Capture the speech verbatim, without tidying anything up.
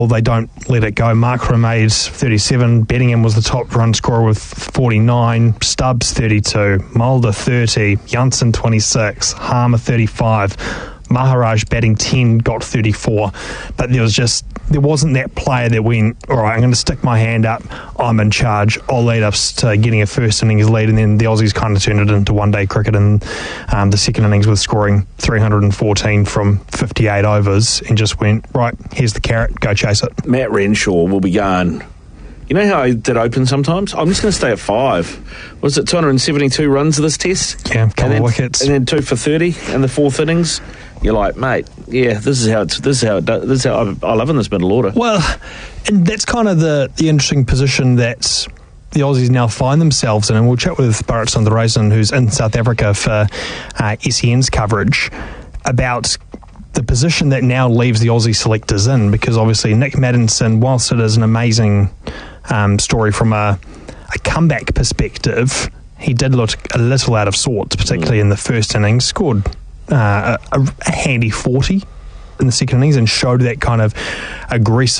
Well, they don't let it go. Markram made thirty-seven. Bettingham was the top run scorer with forty-nine. Stubbs, thirty-two. Mulder, thirty. Janssen, twenty-six. Harmer, thirty-five. Maharaj batting ten, got thirty-four. But there was just, there wasn't that player that went, all right, I'm going to stick my hand up, I'm in charge, I'll lead us to getting a first innings lead. And then the Aussies kind of turned it into one-day cricket in um, the second innings with scoring three hundred fourteen from fifty-eight overs and just went, right, here's the carrot, go chase it. Matt Renshaw will be going. You know how I did open sometimes? I'm just going to stay at five. Was it two hundred seventy-two runs of this test? Yeah, a couple and then, of wickets. And then two for thirty in the fourth innings. You're like, mate, yeah, this is how it's, this is how it does, this is how I, I love in this middle order. Well, and that's kind of the, the interesting position that the Aussies now find themselves in. And we'll chat with Bharat Sundaresan, who's in South Africa for uh, S E N's coverage, about the position that now leaves the Aussie selectors in, because obviously Nick Maddinson, whilst it is an amazing um, story from a, a comeback perspective, he did look a little out of sorts, particularly mm. in the first innings, scored uh, a, a handy forty in the second innings and showed that kind of aggressive